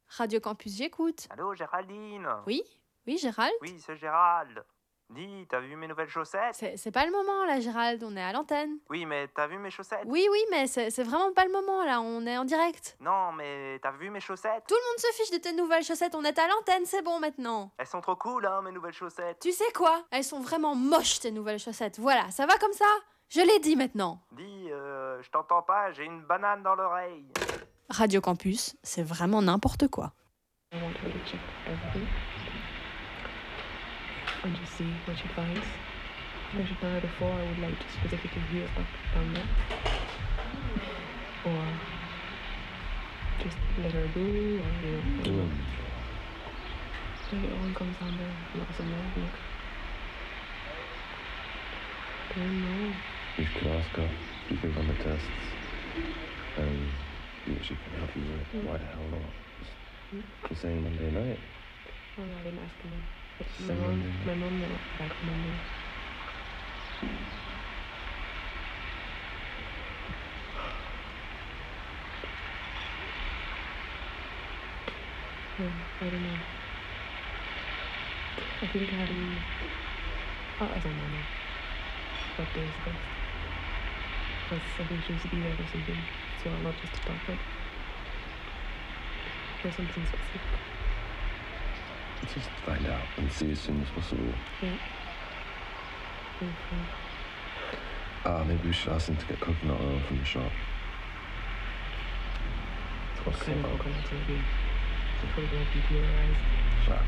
Radio Campus, j'écoute. Allô, Géraldine? Oui? Oui, Gérald? Oui, c'est Gérald. Dis, t'as vu mes nouvelles chaussettes? C'est pas le moment, là, Gérald, on est à l'antenne. Oui, mais t'as vu mes chaussettes? Oui, mais c'est vraiment pas le moment, là, on est en direct. Non, mais t'as vu mes chaussettes? Tout le monde se fiche de tes nouvelles chaussettes, on est à l'antenne, c'est bon maintenant. Elles sont trop cool, hein, mes nouvelles chaussettes. Tu sais quoi? Elles sont vraiment moches, tes nouvelles chaussettes. Voilà, ça va comme ça? Je l'ai dit maintenant. Dis, je t'entends pas, j'ai une banane dans l'oreille. Radio Campus, c'est vraiment n'importe quoi. I want her to check everything and just see what she finds. If she found it before, I would like to specifically hear up down there. Or just let her do, or maybe it all comes down to lots of love, look. I don't know. You could ask her, you can run the tests, and see what she can help you with. Why the hell not? Just saying Monday night. Well, I didn't ask him. But Monday. my mom never back on Monday. I don't know. I think having... I don't know what day is best. Because I think she needs to be there for something. So not just to talk about. For something specific. Just find out and see as soon as possible. Yeah. Okay. Maybe we should ask him to get coconut oil from the shop. What kind of coconut will be? It's probably going to be deodorized.